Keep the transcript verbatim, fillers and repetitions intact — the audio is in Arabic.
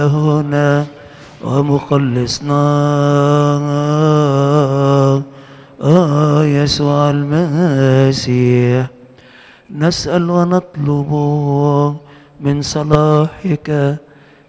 هنا ومخلصنا آه يسوع المسيح، نسأل ونطلب من صلاحك